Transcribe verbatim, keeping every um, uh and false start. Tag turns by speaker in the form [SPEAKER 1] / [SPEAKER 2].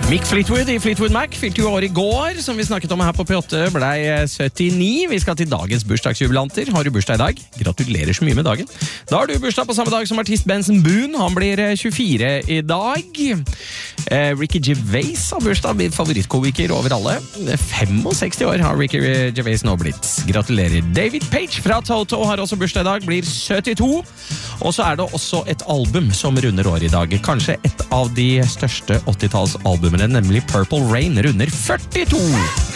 [SPEAKER 1] Mick Fleetwood i Fleetwood Mac fylte jo år i går, som vi snakket om her på P åtte, ble syttini. Vi skal til dagens bursdagsjubilanter. Har du bursdag i dag? Gratulerer så mye med dagen. Da har du bursdag på samme dag som artist Benson Boone. Han blir tjuefire i dag. Eh, Ricky Gervais har bursdag, min favorittkomiker over alle. femogseksti år har Ricky Gervais nå blitt. Gratulerer. David Page fra Toto har også bursdag i dag, blir syttito. Og så er det også et album som runder året i dag. Kanskje et av de største åttitallsalbumene, nemlig Purple Rain, runder førtito.